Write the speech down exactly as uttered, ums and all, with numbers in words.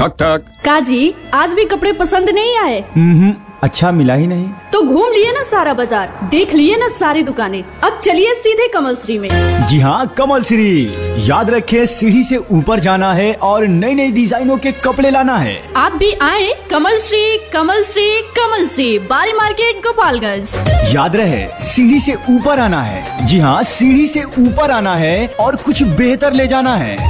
ठक ठक। काजी, आज भी कपड़े पसंद नहीं आए? हम्म, अच्छा मिला ही नहीं। तो घूम लिए ना सारा बाजार, देख लिए ना सारी दुकानें, अब चलिए सीधे कमल श्री में। जी हाँ, कमल श्री। याद रखें, सीढ़ी से ऊपर जाना है और नई नई डिजाइनों के कपड़े लाना है। आप भी आए कमल श्री, कमल श्री, कमल श्री, बारी मार्केट, गोपालगंज। याद रहे, सीढ़ी से ऊपर आना है। जी हाँ, सीढ़ी से ऊपर आना है और कुछ बेहतर ले जाना है।